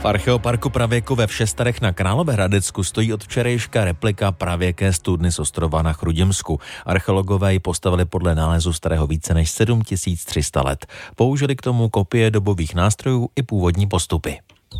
V archeoparku pravěku ve Všestarech na Královéhradecku stojí od včerejška replika pravěké studny z ostrova na Chrudimsku. Archeologové ji postavili podle nálezu starého více než 7300 let. Použili k tomu kopie dobových nástrojů i původní postupy.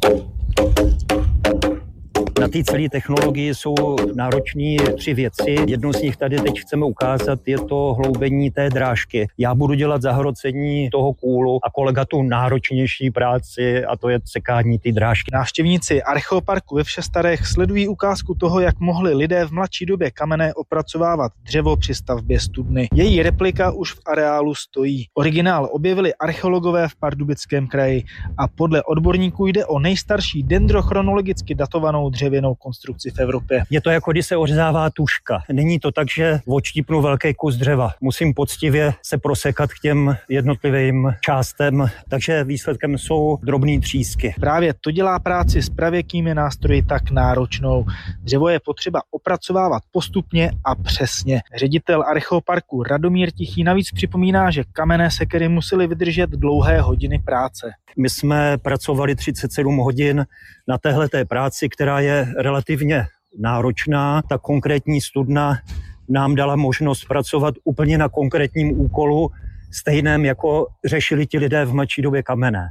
Na té celé technologii jsou náročné 3 věci. Jednu z nich tady teď chceme ukázat, je to hloubení té drážky. Já budu dělat zahrocení toho kůlu a kolega tu náročnější práci, a to je sekání té drážky. Návštěvníci archeoparku ve Všestarech sledují ukázku toho, jak mohli lidé v mladší době kamenné opracovávat dřevo při stavbě studny. Její replika už v areálu stojí. Originál objevili archeologové v Pardubickém kraji a podle odborníků jde o nejstarší dendrochronologicky datovanou dřevěnou konstrukci v Evropě. Je to jako když se ořezává tužka. Není to tak, že odštípnu velký kus dřeva. Musím poctivě se prosekat k těm jednotlivým částem, takže výsledkem jsou drobné třísky. Právě to dělá práci s pravěkými nástroji tak náročnou. Dřevo je potřeba opracovávat postupně a přesně. Ředitel archeoparku Radomír Tichý navíc připomíná, že kamenné sekery musely vydržet dlouhé hodiny práce. My jsme pracovali 37 hodin na téhleté práci, která je relativně náročná. Ta konkrétní studna nám dala možnost pracovat úplně na konkrétním úkolu, stejném jako řešili ti lidé v mladší době kamenné.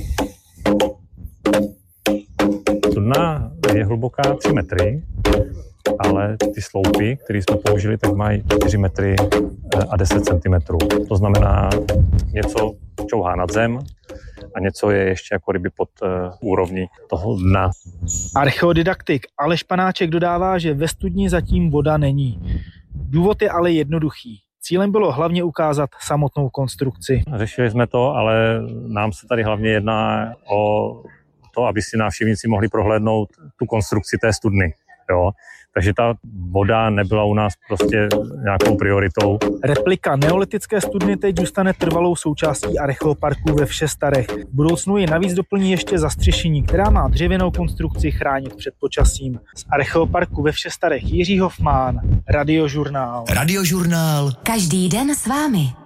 Studna je hluboká 3 metry, ale ty sloupy, které jsme použili, tak mají 4 metry a 10 cm. To znamená, něco čouhá nad zem a něco je ještě jako ryby pod úrovní toho dna. Archeodidaktik Aleš Panáček dodává, že ve studni zatím voda není. Důvod je ale jednoduchý. Cílem bylo hlavně ukázat samotnou konstrukci. Řešili jsme to, ale nám se tady hlavně jedná o to, aby si návštěvníci mohli prohlédnout tu konstrukci té studny. Jo? Takže ta voda nebyla u nás prostě nějakou prioritou. Replika neolitické studny teď zůstane trvalou součástí archeoparku ve Všestarech. V budoucnu ji navíc doplní ještě zastřešení, která má dřevěnou konstrukci chránit před počasím. Z archeoparku ve Všestarech Jiří Hofmán, Radiožurnál. Radiožurnál. Každý den s vámi.